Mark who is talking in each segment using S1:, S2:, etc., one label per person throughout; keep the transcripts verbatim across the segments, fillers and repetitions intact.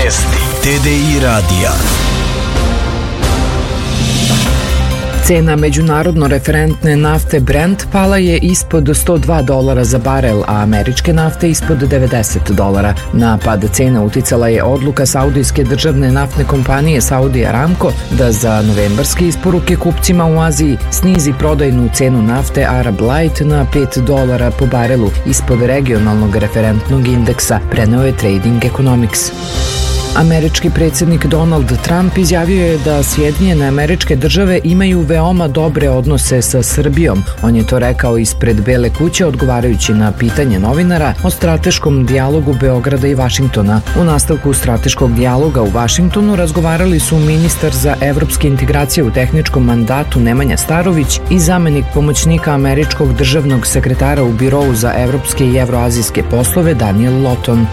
S1: Vesti T D I radija.
S2: Cena međunarodno referentne nafte Brent pala je ispod sto dva dolara za barel, a američke nafte ispod devedeset dolara. Na pad cena uticala je odluka saudijske državne naftne kompanije Saudi Aramco da za novembarske isporuke kupcima u Aziji snizi prodajnu cenu nafte Arab Light na pet dolara po barelu ispod regionalnog referentnog indeksa, preneo je Trading Economics. Američki predsjednik Donald Trump izjavio je da Sjedinjene Američke Države imaju veoma dobre odnose sa Srbijom. On je to rekao ispred Bele kuće odgovarajući na pitanje novinara o strateškom dijalogu Beograda i Vašingtona. U nastavku strateškog dijaloga u Vašingtonu razgovarali su ministar za evropske integracije u tehničkom mandatu Nemanja Starović i zamenik pomoćnika američkog državnog sekretara u Birovu za evropske i evroazijske poslove Daniel Lawton.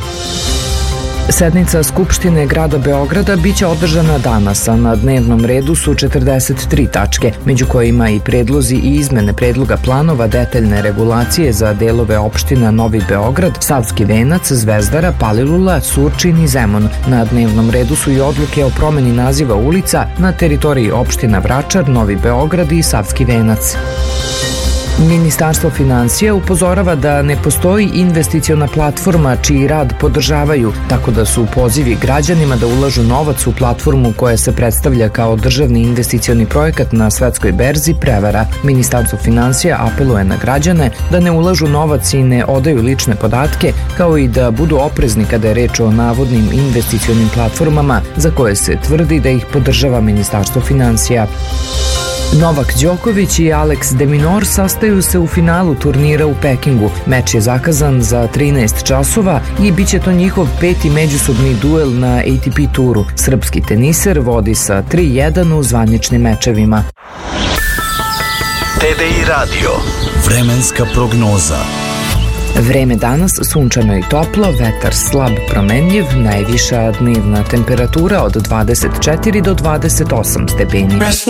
S2: Sednica Skupštine grada Beograda biće održana danas, a na dnevnom redu su četrdeset tri tačke, među kojima i predlozi i izmene predloga planova detaljne regulacije za delove opština Novi Beograd, Savski Venac, Zvezdara, Palilula, Surčin i Zemun. Na dnevnom redu su i odluke o promeni naziva ulica na teritoriji opština Vračar, Novi Beograd i Savski Venac. Ministarstvo finansija upozorava da ne postoji investiciona platforma čiji rad podržavaju, tako da su pozivi građanima da ulažu novac u platformu koja se predstavlja kao državni investicioni projekat na svetskoj berzi prevara. Ministarstvo finansija apeluje na građane da ne ulažu novac i ne odaju lične podatke, kao i da budu oprezni kada je reč o navodnim investicionim platformama za koje se tvrdi da ih podržava Ministarstvo finansija. Novak Đoković i Alex de Minaur sastaju se u finalu turnira u Pekingu. Meč je zakazan za trinaest časova i bit će to njihov peti međusobni duel na A T P turu. Srpski teniser vodi sa tri jedan u zvaničnim mečevima.
S1: T D I radio. Vremenska prognoza.
S2: Vreme danas sunčano i toplo, vetar slab promenljiv, najviša dnevna temperatura od dvadeset četiri do dvadeset osam stepeni.